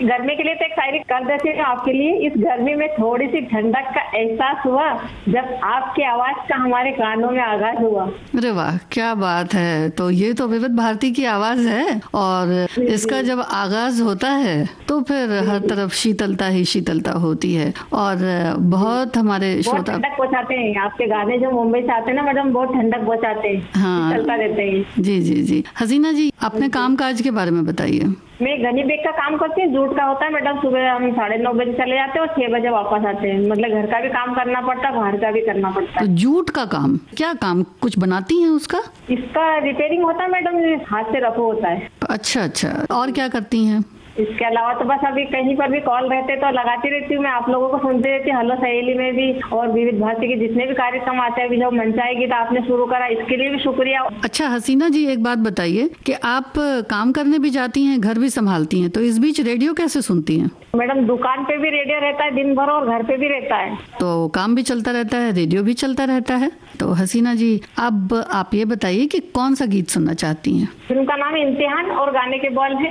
गर्मी के लिए तो एक शायरी कर देती हूँ आपके लिए। इस गर्मी में थोड़ी सी ठंडक का एहसास हुआ जब आपकी आवाज का हमारे कानों में आगाज हुआ। अरे वाह, क्या बात है। तो ये तो विविध भारती की आवाज है और इसका जब आगाज होता है तो फिर हर तरफ शीतलता ही शीतलता होती है और बहुत हमारे श्रोता ठंडक पहुँचाते हैं आपके गाने जो मुंबई से आते हैं ना मैडम, बहुत ठंडक पहुँचाते हैं। हाँ, शीतलता देते हैं। जी जी जी। हसीना जी, अपने काम काज के बारे में बताइए। मैं गनी बेग का काम करती हूँ, जूट का होता है मैडम। सुबह हम 9:30 बजे चले जाते हैं और 6 बजे वापस आते हैं। मतलब घर का भी काम करना पड़ता है, बाहर का भी करना पड़ता है। तो जूट का काम, क्या काम कुछ बनाती हैं उसका? इसका रिपेयरिंग होता है मैडम, हाथ से रफो होता है। अच्छा अच्छा, और क्या करती हैं? इसके अलावा तो बस अभी कहीं पर भी कॉल रहते तो लगाती रहती हूँ मैं, आप लोगों को सुनती रहती हूँ। हेलो सहेली में भी और विविध भारती के जितने भी कार्यक्रम आते हैं, अभी जो मंच आएगी तो आपने शुरू करा, इसके लिए भी शुक्रिया। अच्छा हसीना जी, एक बात बताइए कि आप काम करने भी जाती हैं, घर भी संभालती हैं, तो इस बीच रेडियो कैसे सुनती हैं? मैडम दुकान पे भी रेडियो रहता है दिन भर और घर पे भी रहता है, तो काम भी चलता रहता है, रेडियो भी चलता रहता है। तो हसीना जी, अब आप ये बताइए कि कौन सा गीत सुनना चाहती हैं? फिल्म का नाम है इम्तिहान और गाने के बोल है